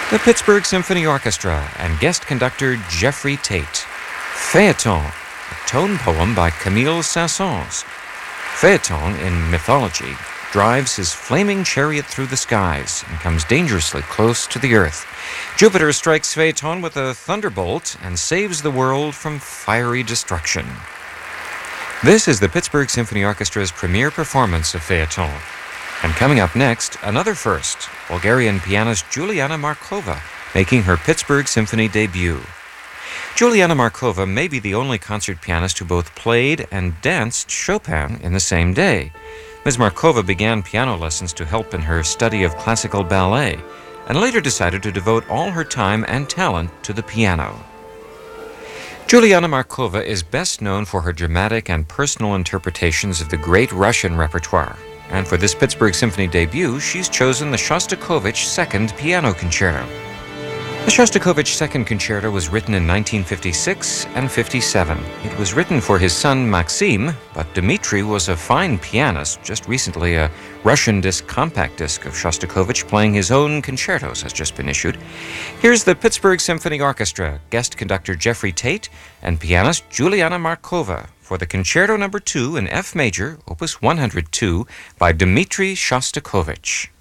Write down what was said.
The Pittsburgh Symphony Orchestra and guest conductor Jeffrey Tate. Phaeton, a tone poem by Camille Saint-Saëns. Phaeton, in mythology, drives his flaming chariot through the skies and comes dangerously close to the earth. Jupiter strikes Phaeton with a thunderbolt and saves the world from fiery destruction. This is the Pittsburgh Symphony Orchestra's premiere performance of Phaeton. And coming up next, another first, Bulgarian pianist Juliana Markova making her Pittsburgh Symphony debut. Juliana Markova may be the only concert pianist who both played and danced Chopin in the same day. Ms. Markova began piano lessons to help in her study of classical ballet, and later decided to devote all her time and talent to the piano. Juliana Markova is best known for her dramatic and personal interpretations of the great Russian repertoire. And for this Pittsburgh Symphony debut, she's chosen the Shostakovich Second Piano Concerto. The Shostakovich Second Concerto was written in 1956 and 57. It was written for his son Maxim, but Dmitri was a fine pianist. Just recently, a Russian compact disc of Shostakovich playing his own concertos has just been issued. Here's the Pittsburgh Symphony Orchestra, guest conductor Jeffrey Tate, and pianist Juliana Markova for the Concerto No. 2 in F major, Opus 102, by Dmitri Shostakovich.